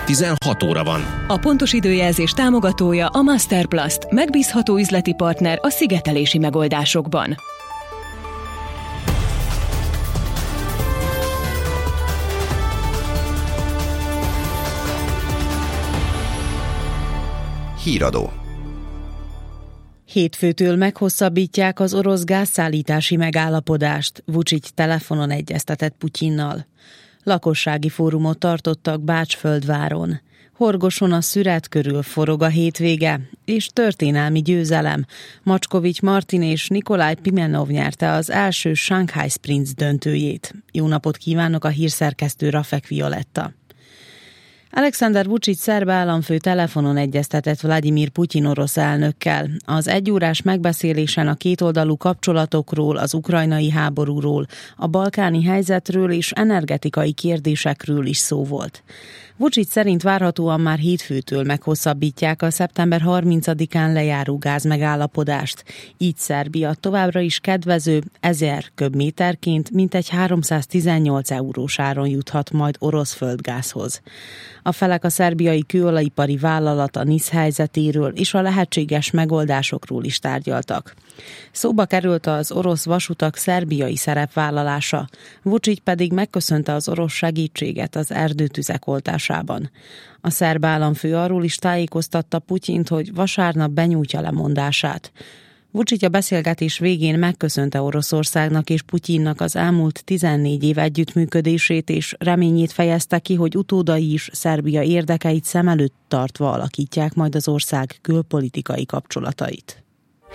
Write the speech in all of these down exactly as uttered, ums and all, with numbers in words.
tizenhat óra van. A pontos időjelzés támogatója a Masterplast, megbízható üzleti partner a szigetelési megoldásokban. Híradó. Hétfőtől meghosszabbítják az orosz gázszállítási megállapodást, Vučić telefonon egyeztetett Putyinnal. Lakossági fórumot tartottak Bácsföldváron. Horgoson a szüret körül forog a hétvége, és történelmi győzelem. Macskovics Martin és Nikolaj Pimenov nyerte az első Shanghai Sprints döntőjét. Jó napot kívánok, a hírszerkesztő Rafek Violetta. Alexander Vučić szerb államfő telefonon egyeztetett Vladimir Putyin orosz elnökkel. Az egyórás megbeszélésen a kétoldalú kapcsolatokról, az ukrajnai háborúról, a balkáni helyzetről és energetikai kérdésekről is szó volt. Vučić szerint várhatóan már hétfőtől meghosszabbítják a szeptember harmincadikán lejáró gázmegállapodást. Így Szerbia továbbra is kedvező ezer köbméterként mintegy háromszáztizennyolc eurós áron juthat majd orosz földgázhoz. A felek a szerbiai kőolajipari vállalat a NISZ helyzetéről és a lehetséges megoldásokról is tárgyaltak. Szóba került az orosz vasutak szerbiai szerepvállalása, Vučić pedig megköszönte az orosz segítséget az erdőtüzek oltásában. A szerb államfő arról is tájékoztatta Putyint, hogy vasárnap benyújtja lemondását. Vučić a beszélgetés végén megköszönte Oroszországnak és Putyinnak az elmúlt tizennégy év együttműködését, és reményét fejezte ki, hogy utódai is Szerbia érdekeit szem előtt tartva alakítják majd az ország külpolitikai kapcsolatait.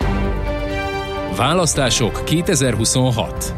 Választások kétezer-huszonhat.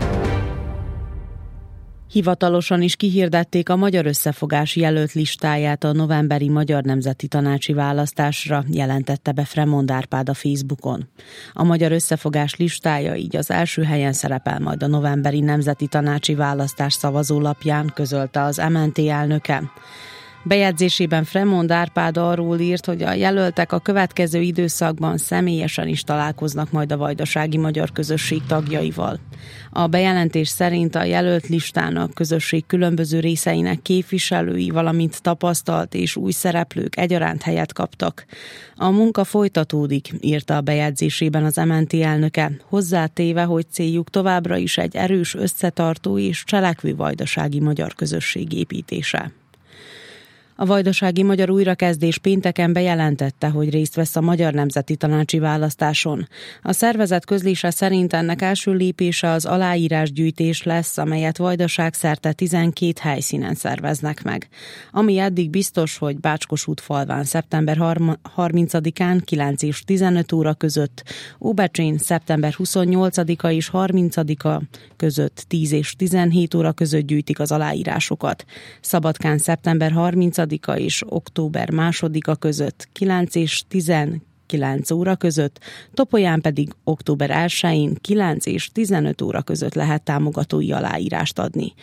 Hivatalosan is kihirdették a Magyar Összefogás jelölt listáját a novemberi Magyar Nemzeti Tanácsi választásra, jelentette be Fremond Árpád a Facebookon. A Magyar Összefogás listája így az első helyen szerepel majd a novemberi Nemzeti Tanácsi választás szavazólapján, közölte az em en té elnöke. Bejegyzésében Fremond Árpád arról írt, hogy a jelöltek a következő időszakban személyesen is találkoznak majd a vajdasági magyar közösség tagjaival. A bejelentés szerint a jelölt listán a közösség különböző részeinek képviselői, valamint tapasztalt és új szereplők egyaránt helyet kaptak. A munka folytatódik, írta a bejegyzésében az em en té elnöke, hozzátéve, hogy céljuk továbbra is egy erős, összetartó és cselekvő vajdasági magyar közösség építése. A vajdasági magyar újrakezdés pénteken bejelentette, hogy részt vesz a Magyar Nemzeti Tanácsi választáson. A szervezet közlése szerint ennek első lépése az aláírásgyűjtés lesz, amelyet vajdaságszerte tizenkét helyszínen szerveznek meg. Ami eddig biztos, hogy Bácskosútfalván szeptember harmincadikán kilenc és tizenöt óra között, Óbecsén szeptember huszonnyolcadika és harmincadika között tíz és tizenhét óra között gyűjtik az aláírásokat. Szabadkán szeptember harmincadika és október másodika között kilenc és tizenkilenc óra között, Topolyán pedig október elsején kilenc és tizenöt óra között lehet támogatói aláírást adni.